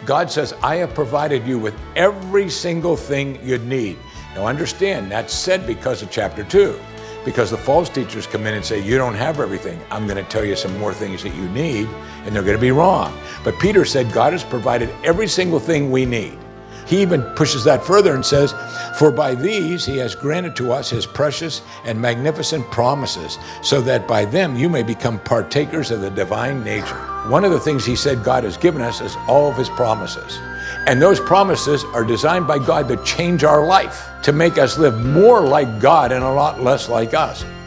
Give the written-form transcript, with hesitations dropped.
God says, I have provided you with every single thing you'd need. Now understand, that's said because of chapter 2. Because the false teachers come in and say, you don't have everything. I'm going to tell you some more things that you need, and they're going to be wrong. But Peter said, God has provided every single thing we need. He even pushes that further and says, for by these he has granted to us his precious and magnificent promises, so that by them you may become partakers of the divine nature. One of the things he said God has given us is all of his promises. And those promises are designed by God to change our life, to make us live more like God and a lot less like us.